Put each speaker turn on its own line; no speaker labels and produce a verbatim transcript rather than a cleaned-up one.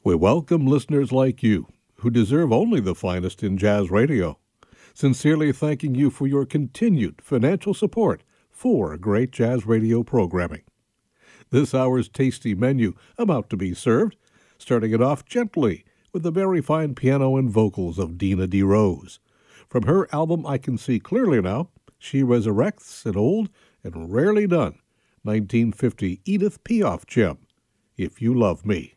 We welcome listeners like you, who deserve only the finest in jazz radio. Sincerely thanking you for your continued financial support for great jazz radio programming. This hour's tasty menu about to be served, starting it off gently with the very fine piano and vocals of Dina De Rose. From her album I Can See Clearly Now, she resurrects an old and rarely done nineteen fifty Edith Piaf gem, If You Love Me.